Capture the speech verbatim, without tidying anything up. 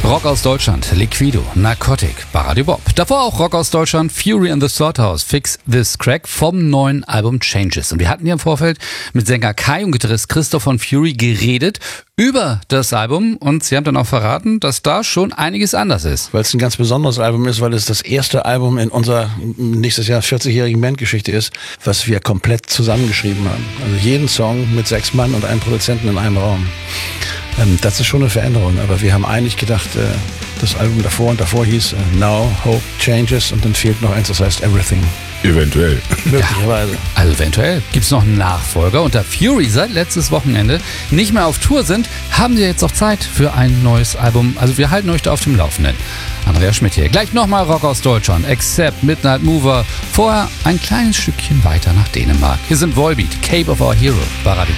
Rock aus Deutschland, Liquido, Narcotic, Radio Bob. Davor auch Rock aus Deutschland, Fury and the Slaughterhouse, Fix This Crack vom neuen Album Changes. Und wir hatten ja im Vorfeld mit Sänger Kai und Gitarrist Christoph von Fury geredet über das Album und sie haben dann auch verraten, dass da schon einiges anders ist. Weil es ein ganz besonderes Album ist, weil es das erste Album in unserer nächstes Jahr vierzigjährigen Bandgeschichte ist, was wir komplett zusammengeschrieben haben. Also jeden Song mit sechs Mann und einem Produzenten in einem Raum. Ähm, das ist schon eine Veränderung, aber wir haben eigentlich gedacht, äh, das Album davor und davor hieß äh, Now, Hope, Changes und dann fehlt noch eins, das heißt Everything. Eventuell. Möglicherweise. Ja, also eventuell gibt es noch einen Nachfolger. Und da Fury seit letztes Wochenende nicht mehr auf Tour sind, haben sie jetzt auch Zeit für ein neues Album. Also wir halten euch da auf dem Laufenden. Andreas Schmidt hier. Gleich nochmal Rock aus Deutschland. Accept, Midnight Mover. Vorher ein kleines Stückchen weiter nach Dänemark. Hier sind Volbeat, Cape of Our Hero. Bei Radio